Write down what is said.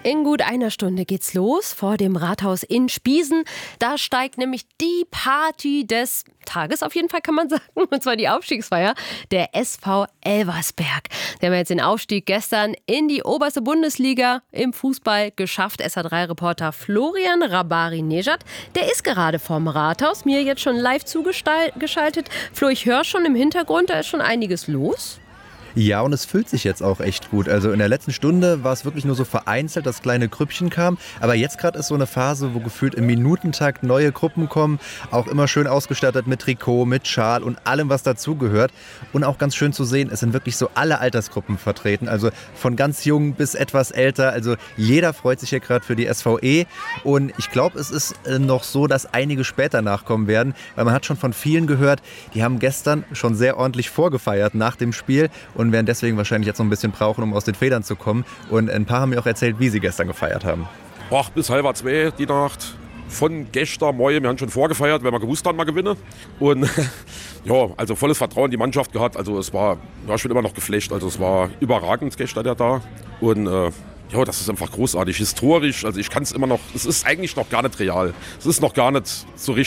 In gut einer Stunde geht's los vor dem Rathaus in Spiesen. Da steigt nämlich die Party des Tages, auf jeden Fall kann man sagen, und zwar die Aufstiegsfeier der SV Elversberg. Die haben jetzt den Aufstieg gestern in die oberste Bundesliga im Fußball geschafft. SA3-Reporter Florian Rabari-Nejad, der ist gerade vorm Rathaus, mir jetzt schon live zugeschaltet. Flo, ich höre schon im Hintergrund, da ist schon einiges los. Ja, und es füllt sich jetzt auch echt gut. Also in der letzten Stunde war es wirklich nur so vereinzelt, dass kleine Grüppchen kamen. Aber jetzt gerade ist so eine Phase, wo gefühlt im Minutentakt neue Gruppen kommen. Auch immer schön ausgestattet mit Trikot, mit Schal und allem, was dazugehört. Und auch ganz schön zu sehen, es sind wirklich so alle Altersgruppen vertreten. Also von ganz jung bis etwas älter. Also jeder freut sich hier gerade für die SVE. Und ich glaube, es ist noch so, dass einige später nachkommen werden. Weil man hat schon von vielen gehört, die haben gestern schon sehr ordentlich vorgefeiert nach dem Spiel. Und werden deswegen wahrscheinlich jetzt noch ein bisschen brauchen, um aus den Federn zu kommen. Und ein paar haben mir auch erzählt, wie sie gestern gefeiert haben. Bis 1:30 die Nacht. Von gestern Morgen, wir haben schon vorgefeiert, wenn wir gewusst haben, mal gewinnen. Und ja, also volles Vertrauen in die Mannschaft gehabt. Also es war, ich bin immer noch geflasht. Also es war überragend gestern ja da. Und ja, das ist einfach großartig, historisch. Also ich kann es immer noch, es ist eigentlich noch gar nicht real. Es ist noch gar nicht so richtig